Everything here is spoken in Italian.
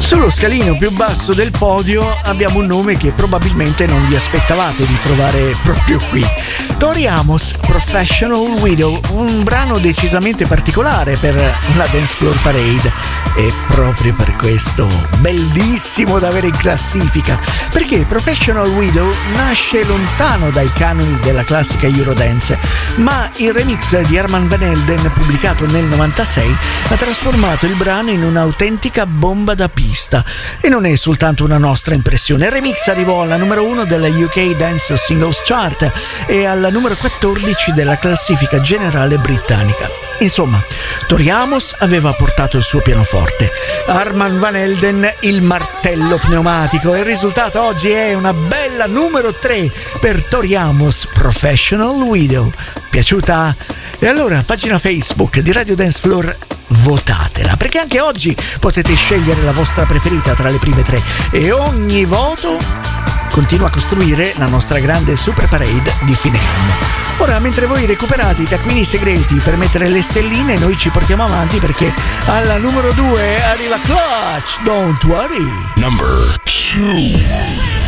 Sullo scalino più basso del podio abbiamo un nome che probabilmente non vi aspettavate di trovare proprio qui. Tori Amos, Professional Widow, un brano decisamente particolare per la Dance Floor Parade e proprio per questo bellissimo da avere in classifica, perché Professional Widow nasce lontano dai canoni della classica Eurodance, ma il remix di Armand Van Helden pubblicato nel 96 ha trasformato il brano in un'autentica bomba da pista. E non è soltanto una nostra impressione. Il remix arrivò alla numero 1 della UK Dance Singles Chart e alla numero 14 della classifica generale britannica. Insomma, Tori Amos aveva portato il suo pianoforte, Armand Van Helden il martello pneumatico, e il risultato oggi è una bella numero 3 per Tori Amos, Professional Widow. Piaciuta? E allora, pagina Facebook di Radio Dance Floor, votatela, perché anche oggi potete scegliere la vostra preferita tra le prime 3 e ogni voto continua a costruire la nostra grande super parade di fine anno. Ora, mentre voi recuperate i taccuini segreti per mettere le stelline, noi ci portiamo avanti perché alla numero 2 arriva Clutch, Don't Worry. Number 2.